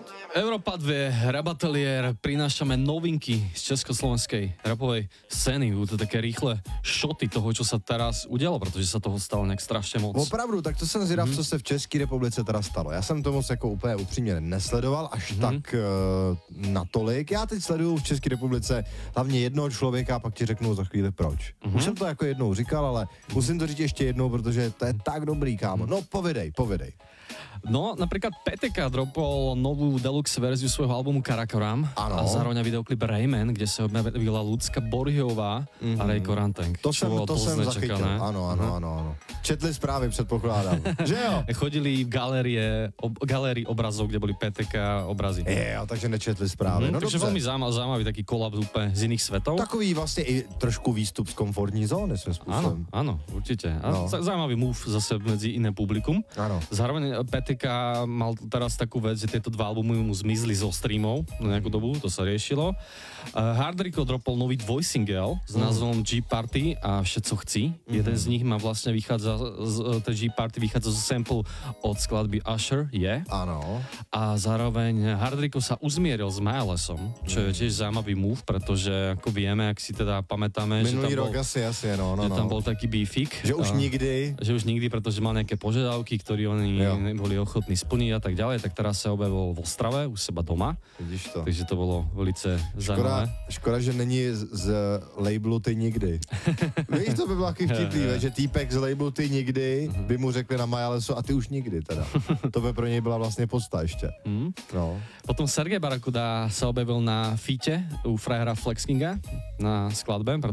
Európa 2, Rabatelier, prinášame novinky z československej rapovej scény. Budú to také rýchle šoty toho, čo sa teraz udialo, protože sa toho stalo nejak strašně moc. Opravdu, tak to jsem zvědav, co se v České republice teda stalo. Já jsem to moc jako úplně upřímně nesledoval až tak natolik. Já teď sleduju v České republice hlavně jednoho člověka a pak ti řeknu za chvíli proč. Už jsem to jako jednou říkal, ale musím to říct ještě jednou, protože to je tak dobrý, kámo. No povidej. No, napríklad PTK dropol novú deluxe verziu svojho albumu Karakoram a zároveň videoklip Rayman, kde sa objavila Lucka Borhiová a Ray Koranteng. To jsem zachytil, ano. Četli zprávy, předpokládám. Že jo? Chodili v galérii obrazov, kde boli PTK obrazy. Jo, takže nečetli zprávy. No takže dobře. veľmi zaujímavý taký kolab úplne z iných svetov. Takový vlastně i trošku výstup z komfortní zóny svým způsobem. Áno, určite. A zaujímavý move zase medzi iné publikum. Áno. Zároveň PTK mal teraz takú vec, že tieto dva albumy mu zmizli zo streamov na nejakú dobu, to sa riešilo. Hard Rico dropol nový dvojsingel s názvom G-Party a Vše, co chci. Jeden z nich má vlastne vychádza, ten G-Party vychádza zo sample od skladby Usher, Áno. A zároveň Hard Rico sa uzmieril s Milesom, čo je tiež zaujímavý move, pretože ako vieme, ak si teda pamätáme, minulý rok asi, no. Tam bol taký beefik. Že už nikdy, pretože mal nejaké požiadavky, ktoré oni neboli ochotní splniť a tak ďalej, tak teraz sa objavil v Ostrave, u seba doma. Vidíš to. Takže to bolo velice zaujímavé. Škoda, že není z labelu Ty nikdy. Víš, to by bylo taky vtipný, že týpek z labelu Ty nikdy by mu řekli na Milesi a ty už nikdy teda. To by pro něj byla vlastně podsta ještě. No. Potom Sergej Barakuda sa objavil na feate u frajera Flex Kinga na skladbe,